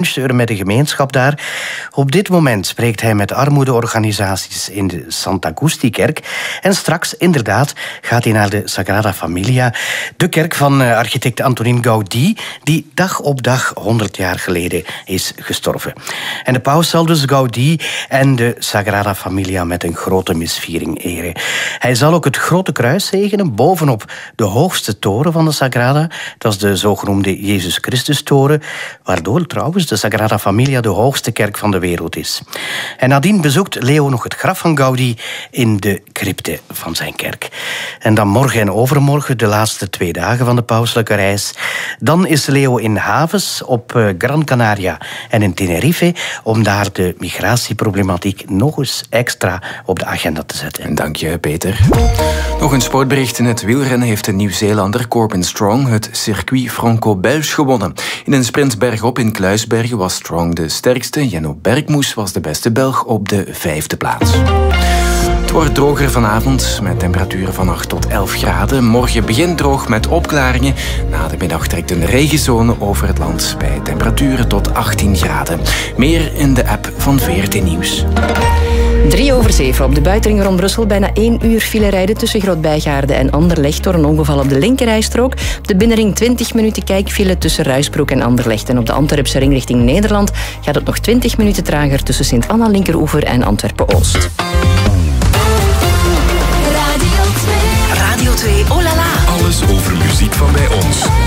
bijsteuren met de gemeenschap daar. Op dit moment spreekt hij met armoedeorganisaties in de Sant'Agusti-kerk. En straks, inderdaad, gaat hij naar de Sagrada Familia, de kerk van architect Antonin Gaudí, die dag op dag 100 jaar geleden is gestorven. En de paus zal dus Gaudí en de Sagrada Familia met een grote misviering eren. Hij zal ook het grote kruis zegenen bovenop de hoogste toren van de Sagrada. Dat is de zogenoemde Jezus Christus-toren, waardoor trouwens de Sagrada Familia de hoogste kerk van de wereld is. En nadien bezoekt Leo nog het graf van Gaudí in de crypte van zijn kerk. En dan morgen en overmorgen, de laatste 2 dagen van de pauselijke reis. Dan is Leo in havens op Gran Canaria en in Tenerife om daar de migratieproblematiek nog eens extra op de agenda te zetten. Dank je, Peter. Nog een sportbericht. In het wielrennen heeft de Nieuw-Zeelander Corbin Strong het circuit Franco-Belge gewonnen. In een sprint bergop in Kluisbergen was Strong de sterkste. Jenno Bergmoes was de beste Belg op de 5e plaats. Het wordt droger vanavond met temperaturen van 8 tot 11 graden. Morgen begint droog met opklaringen. Na de middag trekt een regenzone over het land bij temperaturen tot 18 graden. Meer in de app van VRT Nieuws. 7:03 op de buitenring rond Brussel. Bijna 1 uur file rijden tussen Grootbijgaarden en Anderlecht door een ongeval op de linkerrijstrook. Op de binnenring 20 minuten kijkfile tussen Ruisbroek en Anderlecht. En op de Antwerpse ring richting Nederland gaat het nog 20 minuten trager tussen Sint-Anna Linkeroever en Antwerpen-Oost. Radio 2, oh la la. Alles over muziek van bij ons.